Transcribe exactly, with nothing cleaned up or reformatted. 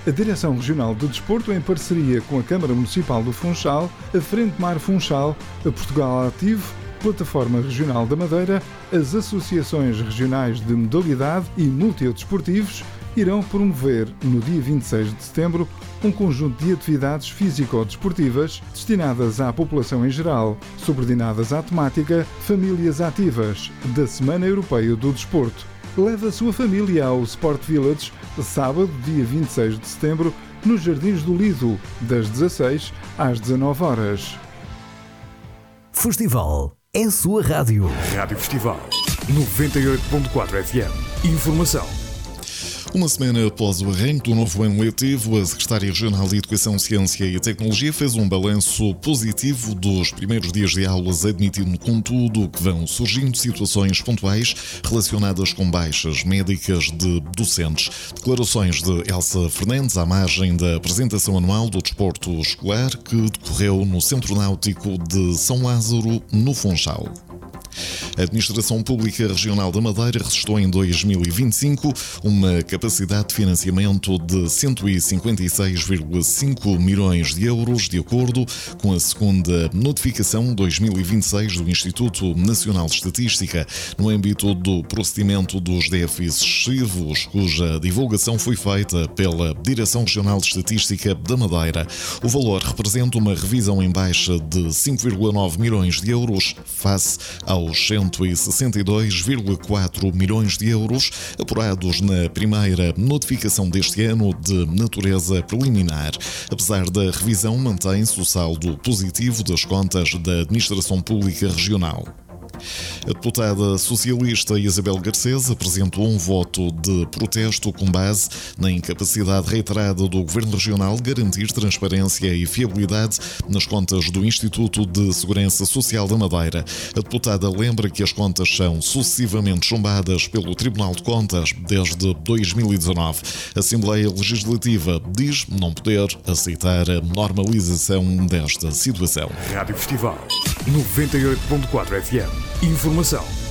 A Direção Regional de Desporto, em parceria com a Câmara Municipal do Funchal, a Frente Mar Funchal, a Portugal Ativo, Plataforma Regional da Madeira, as Associações Regionais de Modalidade e Multidesportivos irão promover, no dia vinte e seis de setembro, um conjunto de atividades físico-desportivas destinadas à população em geral, subordinadas à temática Famílias Ativas, da Semana Europeia do Desporto. Leve a sua família ao Sport Village, sábado, dia vinte e seis de setembro, nos Jardins do Lido, das dezasseis às dezanove horas. Festival é a sua rádio. Rádio Festival noventa e oito ponto quatro F M. Informação. Uma semana após o arranque do novo ano letivo, a Secretária Regional de Educação, Ciência e Tecnologia fez um balanço positivo dos primeiros dias de aulas, admitindo, contudo, que vão surgindo situações pontuais relacionadas com baixas médicas de docentes. Declarações de Elsa Fernandes à margem da apresentação anual do desporto escolar que decorreu no Centro Náutico de São Lázaro, no Funchal. A Administração Pública Regional da Madeira registrou em dois mil e vinte e cinco uma capacidade de financiamento de cento e cinquenta e seis vírgula cinco milhões de euros, de acordo com a segunda notificação dois mil e vinte e seis do Instituto Nacional de Estatística, no âmbito do procedimento dos déficits excessivos, cuja divulgação foi feita pela Direção Regional de Estatística da Madeira. O valor representa uma revisão em baixa de cinco vírgula nove milhões de euros face aos cento e sessenta e dois vírgula quatro milhões de euros apurados na primeira notificação deste ano de natureza preliminar. Apesar da revisão, mantém-se o saldo positivo das contas da Administração Pública Regional. A deputada socialista Isabel Garcês apresentou um voto de protesto com base na incapacidade reiterada do Governo Regional de garantir transparência e fiabilidade nas contas do Instituto de Segurança Social da Madeira. A deputada lembra que as contas são sucessivamente chumbadas pelo Tribunal de Contas desde dois mil e dezanove. A Assembleia Legislativa diz não poder aceitar a normalização desta situação. Rádio Festival noventa e oito ponto quatro F M. Informação.